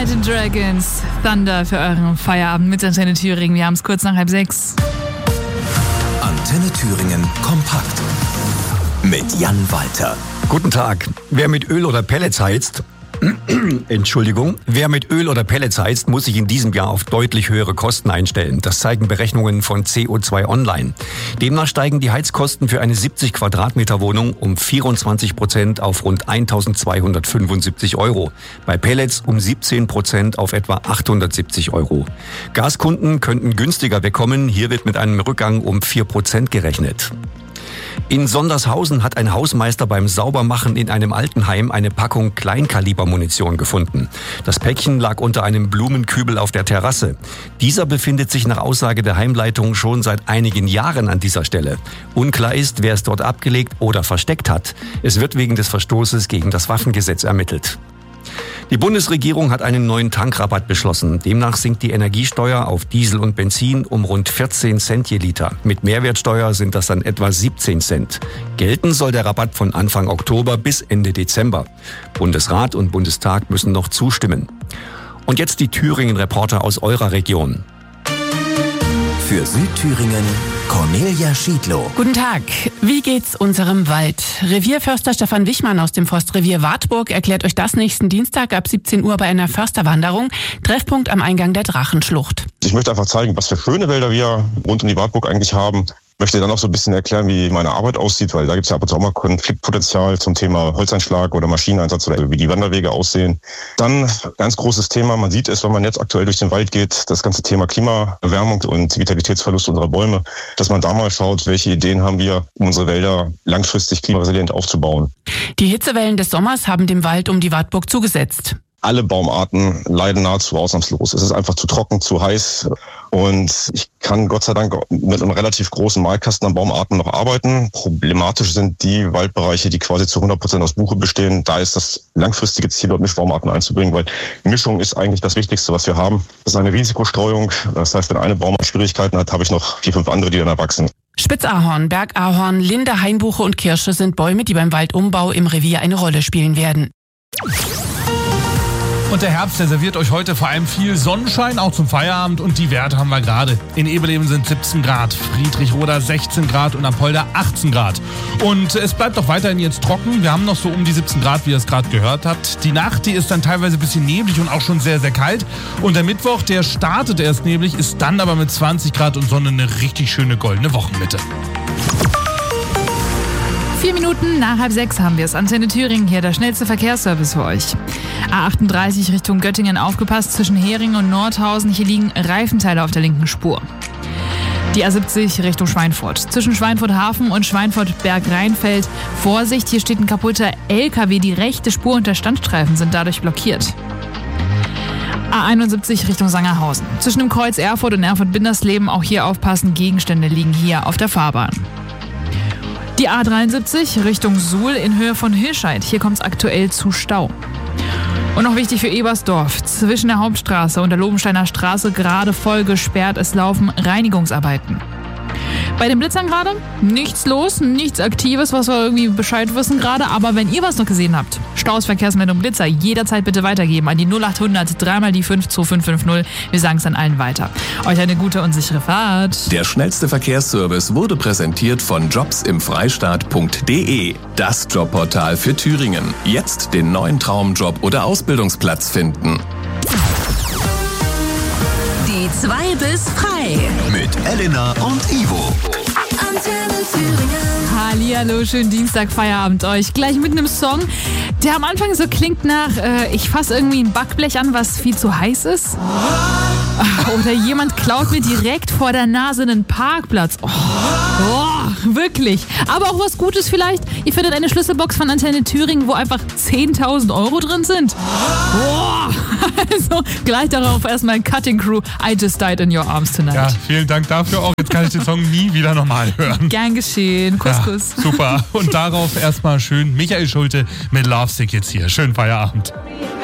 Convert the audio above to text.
Imagine Dragons, Thunder für euren Feierabend mit Antenne Thüringen. Wir haben es kurz nach 5:30. Antenne Thüringen kompakt mit Jan Walter. Guten Tag. Wer mit Öl oder Pellets heizt, Wer mit Öl oder Pellets heizt, muss sich in diesem Jahr auf deutlich höhere Kosten einstellen. Das zeigen Berechnungen von CO2 Online. Demnach steigen die Heizkosten für eine 70 Quadratmeter Wohnung um 24% auf rund 1.275 €. Bei Pellets um 17% auf etwa 870 €. Gaskunden könnten günstiger wegkommen. Hier wird mit einem Rückgang um 4% gerechnet. In Sondershausen hat ein Hausmeister beim Saubermachen in einem Altenheim eine Packung Kleinkalibermunition gefunden. Das Päckchen lag unter einem Blumenkübel auf der Terrasse. Dieser befindet sich nach Aussage der Heimleitung schon seit einigen Jahren an dieser Stelle. Unklar ist, wer es dort abgelegt oder versteckt hat. Es wird wegen des Verstoßes gegen das Waffengesetz ermittelt. Die Bundesregierung hat einen neuen Tankrabatt beschlossen. Demnach sinkt die Energiesteuer auf Diesel und Benzin um rund 14 Cent je Liter. Mit Mehrwertsteuer sind das dann etwa 17 Cent. Gelten soll der Rabatt von Anfang Oktober bis Ende Dezember. Bundesrat und Bundestag müssen noch zustimmen. Und jetzt die Thüringen-Reporter aus eurer Region. Für Südthüringen Cornelia Schiedlow. Guten Tag. Wie geht's unserem Wald? Revierförster Stefan Wichmann aus dem Forstrevier Wartburg erklärt euch das nächsten Dienstag ab 17 Uhr bei einer Försterwanderung. Treffpunkt am Eingang der Drachenschlucht. Ich möchte einfach zeigen, was für schöne Wälder wir rund um die Wartburg eigentlich haben. Ich möchte dann auch so ein bisschen erklären, wie meine Arbeit aussieht, weil da gibt es ja ab und zu auch mal Konfliktpotenzial zum Thema Holzeinschlag oder Maschineneinsatz oder wie die Wanderwege aussehen. Dann ganz großes Thema, man sieht es, wenn man jetzt aktuell durch den Wald geht, das ganze Thema Klimaerwärmung und Vitalitätsverlust unserer Bäume, dass man da mal schaut, welche Ideen haben wir, um unsere Wälder langfristig klimaresilient aufzubauen. Die Hitzewellen des Sommers haben dem Wald um die Wartburg zugesetzt. Alle Baumarten leiden nahezu ausnahmslos. Es ist einfach zu trocken, zu heiß. Und ich kann Gott sei Dank mit einem relativ großen Malkasten an Baumarten noch arbeiten. Problematisch sind die Waldbereiche, die quasi zu 100% aus Buche bestehen. Da ist das langfristige Ziel, dort Mischbaumarten einzubringen, weil Mischung ist eigentlich das Wichtigste, was wir haben. Das ist eine Risikostreuung. Das heißt, wenn eine Baumart Schwierigkeiten hat, habe ich noch 4, 5 andere, die dann erwachsen. Spitzahorn, Bergahorn, Linde, Hainbuche und Kirsche sind Bäume, die beim Waldumbau im Revier eine Rolle spielen werden. Und der Herbst, der serviert euch heute vor allem viel Sonnenschein, auch zum Feierabend. Und die Werte haben wir gerade. In Eberleben sind 17 Grad, Friedrichroda 16 Grad und Apolda 18 Grad. Und es bleibt auch weiterhin jetzt trocken. Wir haben noch so um die 17 Grad, wie ihr es gerade gehört habt. Die Nacht, die ist dann teilweise ein bisschen neblig und auch schon sehr, sehr kalt. Und der Mittwoch, der startet erst neblig, ist dann aber mit 20 Grad und Sonne eine richtig schöne goldene Wochenmitte. 4 Minuten nach 5:30 haben wir es. Antenne Thüringen hier, der schnellste Verkehrsservice für euch. A38 Richtung Göttingen, aufgepasst, zwischen Heringen und Nordhausen. Hier liegen Reifenteile auf der linken Spur. Die A70 Richtung Schweinfurt. Zwischen Schweinfurt-Hafen und Schweinfurt-Berg-Rheinfeld. Vorsicht, hier steht ein kaputter LKW. Die rechte Spur und der Standstreifen sind dadurch blockiert. A71 Richtung Sangerhausen. Zwischen dem Kreuz Erfurt und Erfurt-Bindersleben, auch hier aufpassen, Gegenstände liegen hier auf der Fahrbahn. Die A73 Richtung Suhl in Höhe von Hirscheid. Hier kommt es aktuell zu Stau. Und noch wichtig für Ebersdorf. Zwischen der Hauptstraße und der Lobensteiner Straße gerade voll gesperrt. Es laufen Reinigungsarbeiten. Bei den Blitzern gerade nichts los, nichts Aktives, was wir irgendwie Bescheid wissen gerade. Aber wenn ihr was noch gesehen habt, Staus, Verkehrsmeldung, Blitzer, jederzeit bitte weitergeben an die 0800 3 die 52550. Wir sagen es dann allen weiter. Euch eine gute und sichere Fahrt. Der schnellste Verkehrsservice wurde präsentiert von jobsimfreistaat.de. Das Jobportal für Thüringen. Jetzt den neuen Traumjob oder Ausbildungsplatz finden. Die 2 bis frei. Mit Elena und Ivo. Antenne Thüringen. Hallihallo, schönen Dienstag, Feierabend euch. Gleich mit einem Song, der am Anfang so klingt nach, ich fasse irgendwie ein Backblech an, was viel zu heiß ist. Oder jemand klaut mir direkt vor der Nase einen Parkplatz. Wirklich. Aber auch was Gutes vielleicht. Ihr findet eine Schlüsselbox von Antenne Thüringen, wo einfach 10.000 € drin sind. Also gleich darauf erstmal Cutting Crew. I Just Died in Your Arms Tonight. Ja, vielen Dank dafür auch. Jetzt kann ich den Song nie wieder nochmal hören. Gern geschehen. Kuss, Kuss. Super. Und darauf erstmal schön Michael Schulte mit Lovesick jetzt hier. Schönen Feierabend.